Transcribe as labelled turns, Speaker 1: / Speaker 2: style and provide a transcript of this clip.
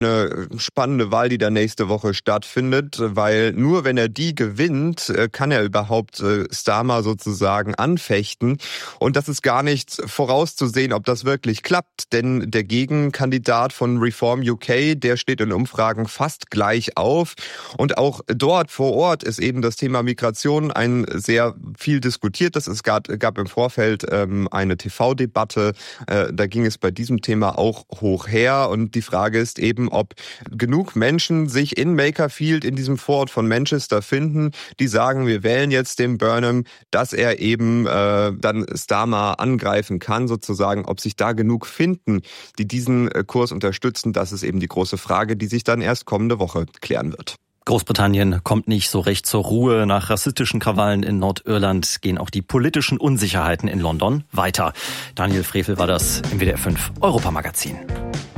Speaker 1: Eine spannende Wahl, die da nächste Woche stattfindet, weil nur wenn er die gewinnt, kann er überhaupt Starmer sozusagen anfechten. Und das ist gar nicht vorauszusehen, ob das wirklich klappt, denn der Gegenkandidat von Reform UK, der steht in Umfragen fast gleich auf. Und auch dort vor Ort ist eben das Thema Migration ein sehr viel diskutiertes. Es gab im Vorfeld eine TV-Debatte, da ging es bei diesem Thema auch hoch her. Und die Frage ist eben, ob genug Menschen sich in Makerfield, in diesem Vorort von Manchester finden, die sagen, wir wählen jetzt den Burnham, dass er eben dann Starmer angreifen kann, sozusagen. Ob sich da genug finden, die diesen Kurs unterstützen, das ist eben die große Frage, die sich dann erst kommende Woche klären wird.
Speaker 2: Großbritannien kommt nicht so recht zur Ruhe. Nach rassistischen Krawallen in Nordirland gehen auch die politischen Unsicherheiten in London weiter. Daniel Frevel war das im WDR 5 Europamagazin.